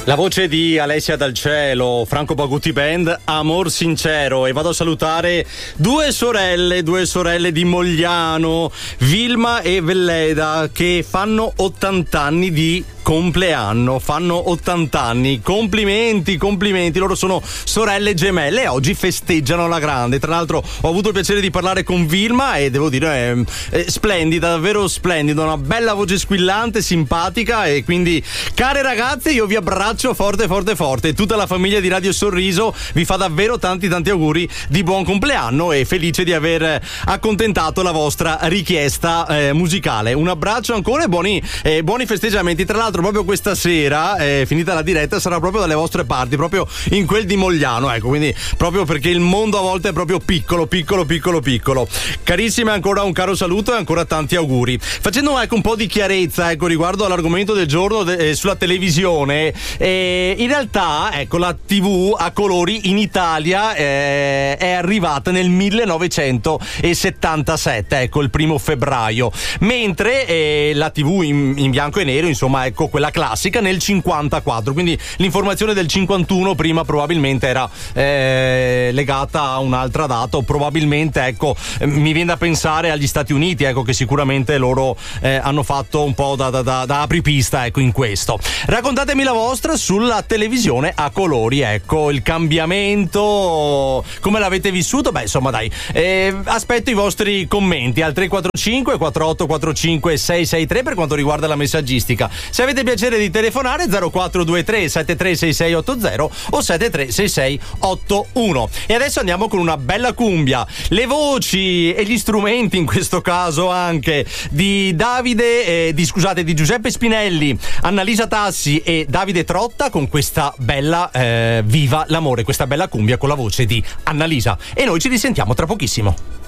La voce di Alessia Dal Cielo, Franco Bagutti Band, Amor Sincero. E vado a salutare due sorelle di Mogliano, Vilma e Velleda, che fanno 80 anni di compleanno, fanno 80 anni. Complimenti, loro sono sorelle gemelle e oggi festeggiano alla grande. Tra l'altro ho avuto il piacere di parlare con Vilma e devo dire è splendida, davvero splendida, una bella voce squillante, simpatica, e quindi care ragazze io vi abbraccio forte e tutta la famiglia di Radio Sorriso vi fa davvero tanti auguri di buon compleanno e felice di aver accontentato la vostra richiesta musicale. Un abbraccio ancora e buoni festeggiamenti. Tra l'altro proprio questa sera, finita la diretta, sarà proprio dalle vostre parti, proprio in quel di Mogliano, ecco, quindi proprio perché il mondo a volte è proprio piccolo. Carissime, ancora un caro saluto e ancora tanti auguri. Facendo un po' di chiarezza riguardo all'argomento del giorno sulla televisione, in realtà la TV a colori in Italia è arrivata nel 1977, il 1° febbraio, mentre la TV in bianco e nero, insomma, quella classica, nel 54, quindi l'informazione del 51 prima probabilmente era legata a un'altra data, o probabilmente mi viene da pensare agli Stati Uniti, che sicuramente loro hanno fatto un po' da apripista in questo. Raccontatemi la vostra sulla televisione a colori, il cambiamento, come l'avete vissuto? Aspetto i vostri commenti al 345 4845 663 per quanto riguarda la messaggistica. Se avete piacere di telefonare, 0423 736680 o 736681. E adesso andiamo con una bella cumbia, le voci e gli strumenti, in questo caso anche di di Giuseppe Spinelli, Annalisa Tassi e Davide Trotta, con questa bella Viva l'amore, questa bella cumbia con la voce di Annalisa. E noi ci risentiamo tra pochissimo.